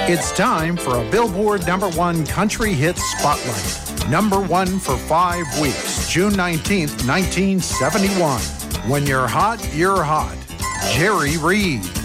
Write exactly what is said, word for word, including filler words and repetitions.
It's time for a Billboard number one country hit spotlight. Number one for five weeks, June nineteenth, nineteen seventy-one. When you're hot, you're hot. Jerry Reed.